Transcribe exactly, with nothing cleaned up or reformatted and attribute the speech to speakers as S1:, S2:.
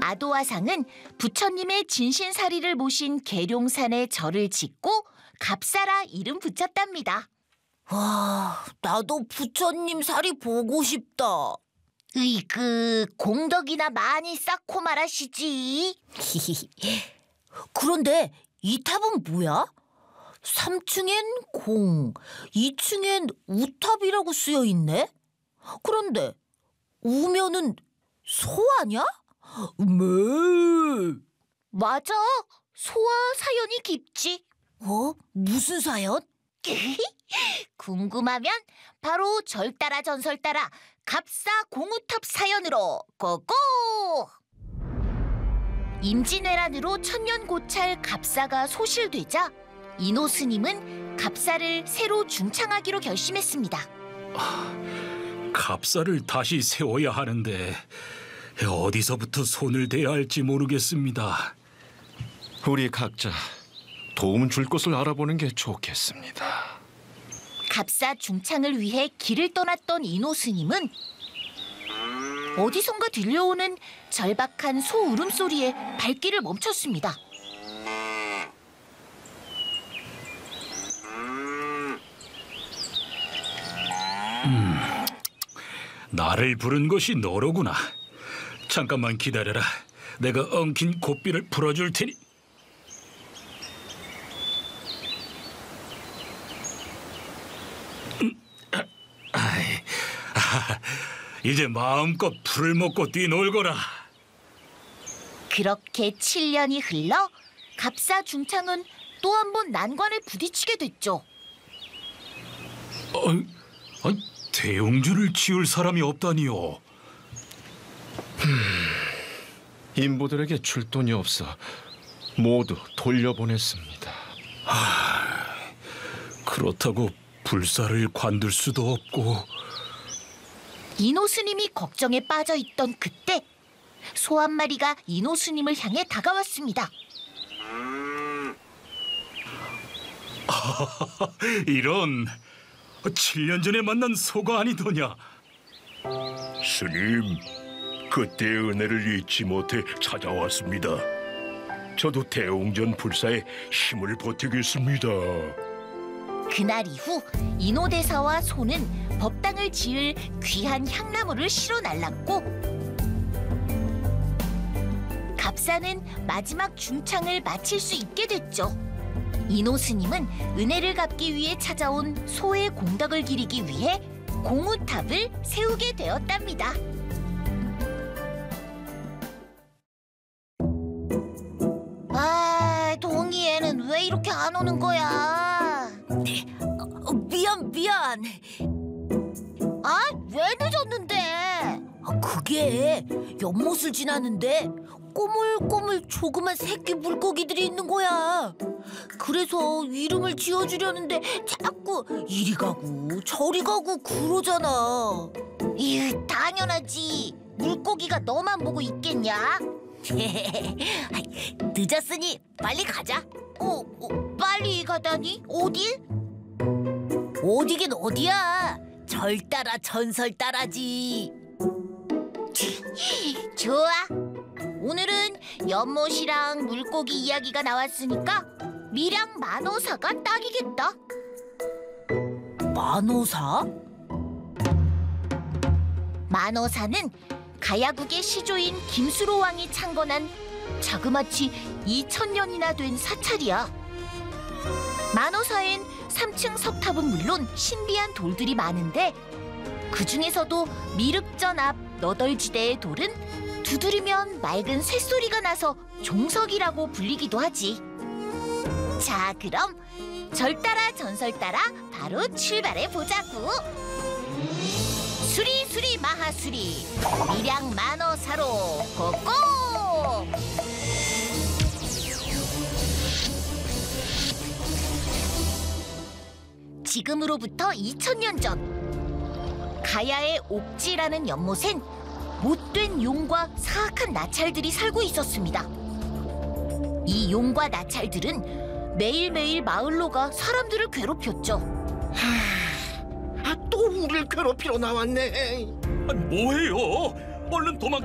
S1: 아도화상은 부처님의 진신사리를 모신 계룡산에 절을 짓고 갑사라 이름 붙였답니다.
S2: 와, 나도 부처님 사리 보고 싶다.
S1: 으이그, 공덕이나 많이 쌓고 말하시지.
S2: 그런데 이 탑은 뭐야? 삼 층엔 공, 이 층엔 우탑이라고 쓰여 있네? 그런데 우면은 소 아냐? 매.
S1: 맞아, 소와 사연이 깊지.
S2: 어? 무슨 사연?
S1: 궁금하면 바로 절 따라 전설 따라 갑사 공우탑 사연으로 고고! 임진왜란으로 천년고찰 갑사가 소실되자 인호 스님은 갑사를 새로 중창하기로 결심했습니다.
S3: 아, 갑사를 다시 세워야 하는데 어디서부터 손을 대야 할지 모르겠습니다.
S4: 우리 각자 도움 줄 곳을 알아보는 게 좋겠습니다.
S1: 갑사 중창을 위해 길을 떠났던 인호 스님은 어디선가 들려오는 절박한 소 울음소리에 발길을 멈췄습니다.
S3: 음, 나를 부른 것이 너로구나. 잠깐만 기다려라. 내가 엉킨 고삐를 풀어줄 테니. 음, 아, 아이, 아, 이제 마음껏 풀을 먹고 뛰놀거라.
S1: 그렇게 칠 년이 흘러 갑사 중창은 또 한 번 난관에 부딪히게 됐죠.
S3: 어, 아, 대웅주를 지을 사람이 없다니요.
S4: 인부들에게 줄 돈이 없어 모두 돌려보냈습니다.
S3: 하, 그렇다고 불사를 관둘 수도 없고.
S1: 인호 스님이 걱정에 빠져있던 그때 소 한 마리가 인호 스님을 향해 다가왔습니다.
S3: 이런, 칠 년 전에 만난 소가 아니더냐.
S5: 스님, 그때의 은혜를 잊지 못해 찾아왔습니다. 저도 대웅전 불사에 힘을 보태겠습니다.
S1: 그날 이후 인호대사와 소는 법당을 지을 귀한 향나무를 실어 날랐고 갑사는 마지막 중창을 마칠 수 있게 됐죠. 인호 스님은 은혜를 갚기 위해 찾아온 소의 공덕을 기리기 위해 공우탑을 세우게 되었답니다. 아, 동희애는 왜 이렇게 안 오는 거야?
S2: 어, 미안 미안.
S1: 아, 왜 늦었는데?
S2: 아, 그게 연못을 지나는데 꼬물꼬물 조그만 새끼 물고기들이 있는 거야. 그래서 이름을 지어주려는데 자꾸 이리 가고 저리 가고 그러잖아.
S1: 이유, 당연하지. 물고기가 너만 보고 있겠냐?
S2: 늦었으니 빨리 가자.
S1: 어, 어, 빨리 가다니? 어딜?
S2: 어디긴 어디야. 절 따라 전설 따라지.
S1: 좋아. 오늘은 연못이랑 물고기 이야기가 나왔으니까 밀양 만호사가 딱이겠다.
S2: 만호사?
S1: 만호사는 가야국의 시조인 김수로 왕이 창건한 자그마치 이천 년이나 된 사찰이야. 만호사엔 삼 층 석탑은 물론 신비한 돌들이 많은데 그 중에서도 미륵전 앞 너덜지대의 돌은 두드리면 맑은 쇳소리가 나서 종석이라고 불리기도 하지. 자, 그럼 절 따라 전설 따라 바로 출발해 보자고. 수리 수리 마하수리 밀양 만호사로 고고! 지금으로부터 이천 년 전 가야의 옥지라는 연못엔 못된 용과 사악한 나찰들이 살고 있었습니다. 이 용과 나찰들은 매일매일 마을로 가 사람들을 괴롭혔죠.
S6: 아, 또 우릴 괴롭히러 나왔네.
S3: 뭐해요? 얼른 도망.